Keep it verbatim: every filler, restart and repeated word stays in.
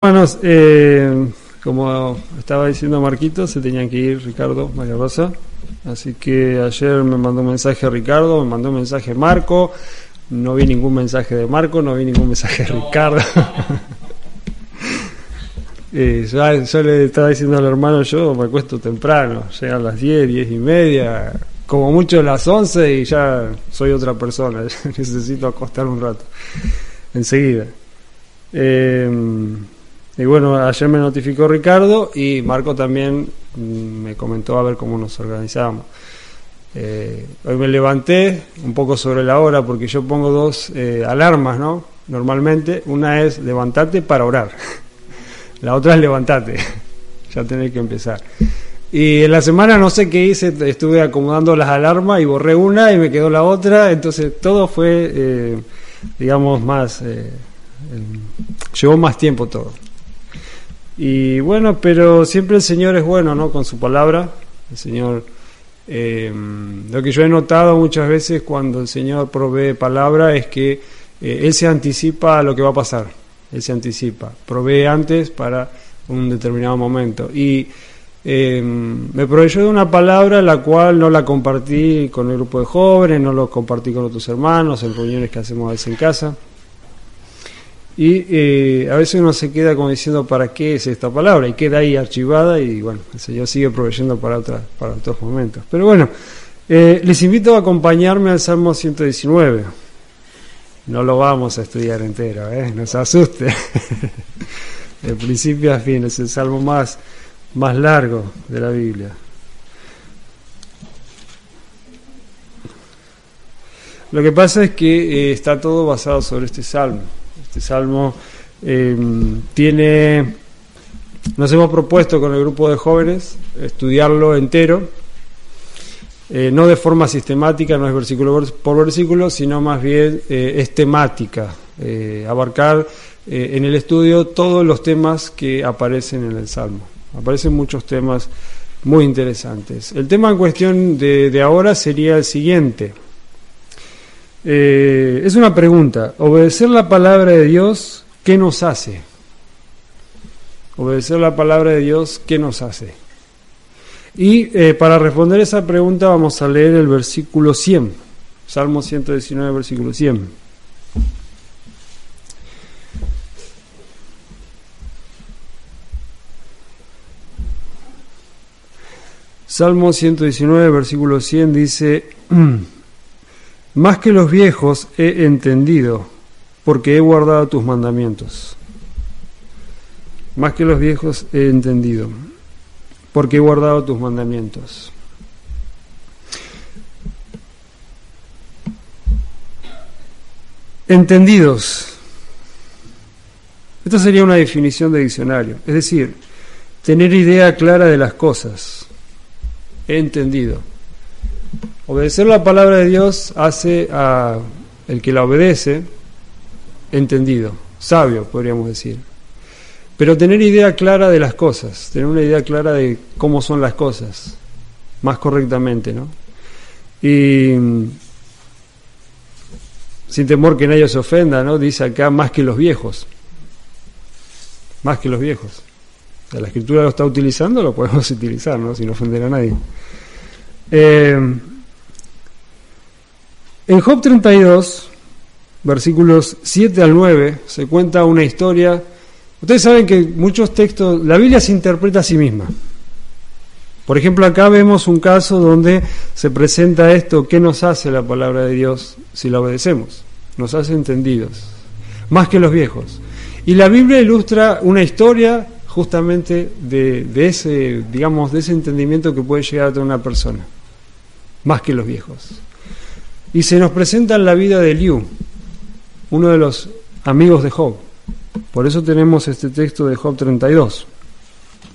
Hermanos, eh, como estaba diciendo Marquito, se tenían que ir Ricardo, María Rosa, así que ayer me mandó un mensaje Ricardo, me mandó un mensaje Marco, no vi ningún mensaje de Marco, no vi ningún mensaje de Ricardo. eh, ya, yo le estaba diciendo al hermano, yo me acuesto temprano, llegan a las diez, diez y media, como mucho a las once y ya soy otra persona, necesito acostarme un rato, enseguida. Eh, Y bueno, ayer me notificó Ricardo y Marco también me comentó a ver cómo nos organizábamos. Eh, hoy me levanté un poco sobre la hora porque yo pongo dos eh, alarmas, ¿no? Normalmente, una es levantate para orar, la otra es levantate, ya tenés que empezar. Y en la semana no sé qué hice, estuve acomodando las alarmas y borré una y me quedó la otra, entonces todo fue, eh, digamos, más, eh, eh, llevó más tiempo todo. Y bueno, pero siempre el Señor es bueno, ¿no? Con su palabra. El Señor, eh, lo que yo he notado muchas veces cuando el Señor provee palabra es que eh, Él se anticipa a lo que va a pasar. Él se anticipa, provee antes para un determinado momento. Y eh, me proveyó de una palabra la cual no la compartí con el grupo de jóvenes, no lo compartí con otros hermanos en reuniones que hacemos a veces en casa. Y eh, a veces uno se queda como diciendo ¿para qué es esta palabra? Y queda ahí archivada y bueno, el Señor sigue proveyendo para, otra, para otros momentos. Pero bueno, eh, les invito a acompañarme al Salmo ciento diecinueve. No lo vamos a estudiar entero, ¿eh? No se asuste. De principio a fin, es el salmo más, más largo de la Biblia. Lo que pasa es que eh, está todo basado sobre este salmo. Este salmo eh, tiene, nos hemos propuesto con el grupo de jóvenes estudiarlo entero, eh, no de forma sistemática, no es versículo por versículo, sino más bien eh, es temática, eh, abarcar eh, en el estudio todos los temas que aparecen en el salmo. Aparecen muchos temas muy interesantes. El tema en cuestión de, de ahora sería el siguiente. Eh, es una pregunta. Obedecer la palabra de Dios, ¿qué nos hace? Obedecer la palabra de Dios, ¿qué nos hace? Y eh, para responder esa pregunta vamos a leer el versículo cien, Salmo ciento diecinueve, versículo cien. Salmo ciento diecinueve, versículo cien dice: más que los viejos he entendido, porque he guardado tus mandamientos. Más que los viejos he entendido, porque he guardado tus mandamientos. Entendidos. Esta sería una definición de diccionario, es decir, tener idea clara de las cosas. He entendido. Obedecer la palabra de Dios hace a el que la obedece entendido, sabio, podríamos decir. Pero tener idea clara de las cosas, tener una idea clara de cómo son las cosas, más correctamente, ¿no? Y sin temor que nadie se ofenda, ¿no? Dice acá más que los viejos, más que los viejos. O sea, la Escritura lo está utilizando, lo podemos utilizar, ¿no? Sin ofender a nadie. Eh, En Job treinta y dos, versículos siete al nueve, se cuenta una historia. Ustedes saben que muchos textos, la Biblia se interpreta a sí misma. Por ejemplo, acá vemos un caso donde se presenta esto: ¿qué nos hace la palabra de Dios si la obedecemos? Nos hace entendidos, más que los viejos. Y la Biblia ilustra una historia justamente de, de ese, digamos, de ese entendimiento que puede llegar a tener una persona, más que los viejos. Y se nos presenta en la vida de Eliú, uno de los amigos de Job. Por eso tenemos este texto de Job treinta y dos.